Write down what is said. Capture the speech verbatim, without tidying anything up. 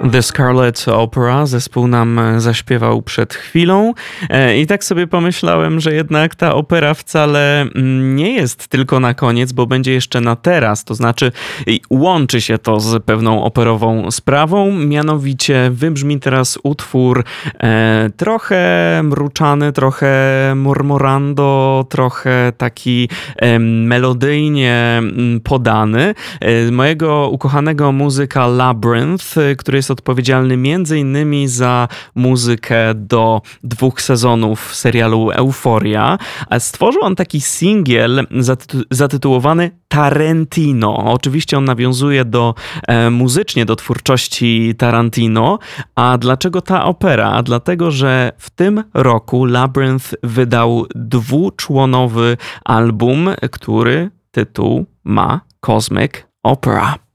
The Scarlet Opera zespół nam zaśpiewał przed chwilą i tak sobie pomyślałem, że jednak ta opera wcale nie jest tylko na koniec, bo będzie jeszcze na teraz, to znaczy łączy się to z pewną operową sprawą, mianowicie wybrzmi teraz utwór e, trochę mruczany, trochę murmurando, trochę taki e, melodyjnie podany e, mojego ukochanego muzyka Labrinth, który jest odpowiedzialny między innymi za muzykę do dwóch sezonów serialu Euphoria. Stworzył on taki singiel zatytu- zatytułowany Tarantino. Oczywiście on nawiązuje do e, muzycznie do twórczości Tarantino. A dlaczego ta opera? A dlatego, że w tym roku Labrinth wydał dwuczłonowy album, który tytuł ma Cosmic Opera.